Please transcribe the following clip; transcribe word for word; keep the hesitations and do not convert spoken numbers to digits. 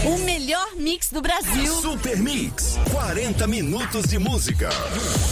O melhor mix do Brasil. Super Mix, quarenta minutos de música.